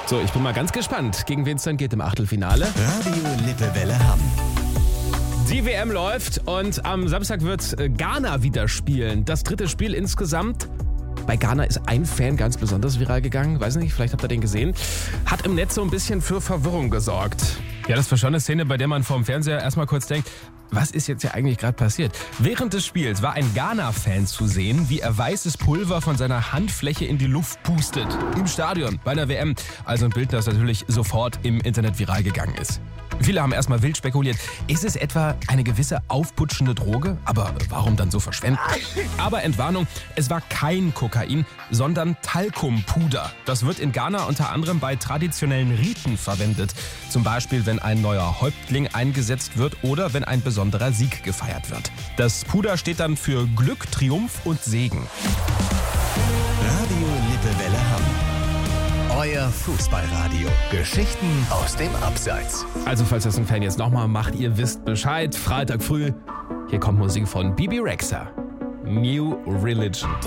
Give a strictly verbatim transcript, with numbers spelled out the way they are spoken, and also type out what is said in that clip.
So, ich bin mal ganz gespannt, gegen wen es dann geht im Achtelfinale. Radio Lippewelle Hamm. Die W M läuft und am Samstag wird Ghana wieder spielen. Das dritte Spiel insgesamt. Bei Ghana ist ein Fan ganz besonders viral gegangen. Weiß nicht, vielleicht habt ihr den gesehen. Hat im Netz so ein bisschen für Verwirrung gesorgt. Ja, das war schon eine Szene, bei der man vorm Fernseher erstmal kurz denkt, was ist jetzt hier eigentlich gerade passiert? Während des Spiels war ein Ghana-Fan zu sehen, wie er weißes Pulver von seiner Handfläche in die Luft pustet. Im Stadion, bei der W M. Also ein Bild, das natürlich sofort im Internet viral gegangen ist. Viele haben erstmal wild spekuliert, ist es etwa eine gewisse aufputschende Droge? Aber warum dann so verschwenden? Aber Entwarnung, es war kein Kokain, sondern Talkumpuder. Das wird in Ghana unter anderem bei traditionellen Riten verwendet. Zum Beispiel, wenn ein neuer Häuptling eingesetzt wird oder wenn ein besonderer Sieg gefeiert wird. Das Puder steht dann für Glück, Triumph und Segen. Radio Lippewelle Hamm. Euer Fußballradio. Geschichten aus dem Abseits. Also falls das ein Fan jetzt nochmal macht, ihr wisst Bescheid. Freitag früh, hier kommt Musik von Bibi Rexha. New Religion.